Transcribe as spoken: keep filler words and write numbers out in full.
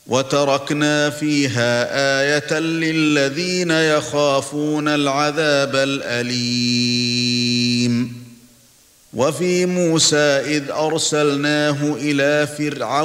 وَتَرَكْنَا فِيهَا آيَةً لِلَّذِينَ يَخَافُونَ الْعَذَابَ الْأَلِيمَ وَفِي مُوسَى إِذْ أَرْسَلْنَاهُ إِلَى فِرْعَوْنَ